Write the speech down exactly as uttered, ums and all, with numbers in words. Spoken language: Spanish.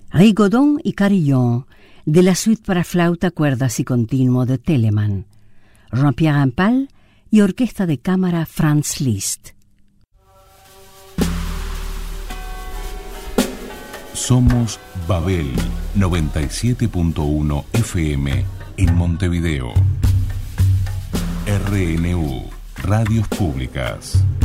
Rigaudon y Carillon, de la suite para flauta, cuerdas y continuo de Telemann. Jean-Pierre Rampal y orquesta de cámara Franz Liszt. Somos Babel noventa y siete punto uno F M en Montevideo. R N U, Radios Públicas.